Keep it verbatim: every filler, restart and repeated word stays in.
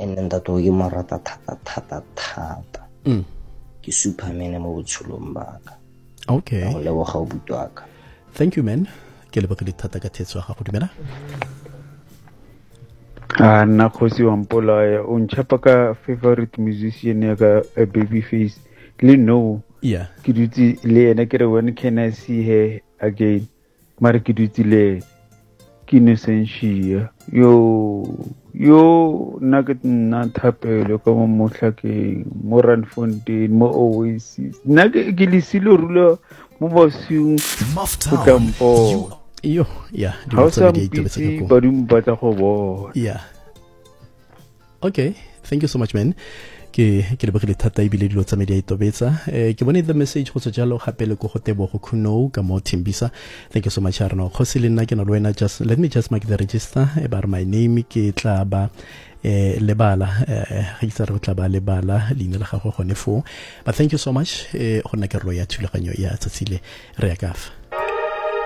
and then that ke mo rata thata thata thata mm ke superman mo botsholong ba ka. Okay, go leboga o butwa ka. Thank you man, ke lebogile thata ka thetso ga go dumela. Ah, nna Kgosi wa Mpolaya o ntšhapa ka favorite musician ya ka Babyface le no Yeah, ke dutse le ena ke re when can I see her again mara ke dutse le ke Innocentia yo yo nna ke nna Thapelo ka mo Mohlakeng mo Randfontein mo Oasis nna ke ke le silo rula mo bosing go kampo yo yeah, ha o sa mpitse ba di mpatla go bona. Yeah. Okay, thank you so much man. ke ke lebogile thata ebile dilo tsa media itobetsa eh ke bone the message go tswa jalo gape le go go tebo go Kuno ka mo Thimbisa. Thank you so much Arno Khosi le nna ke na lwena. Just let me just make the register about my name ke tla ba eh lebala eh ga itse re tla ba lebala leina la gago gone fo. But thank you so much eh go nna ke ro ya thulaganyo ya tsatsile re ya kafa.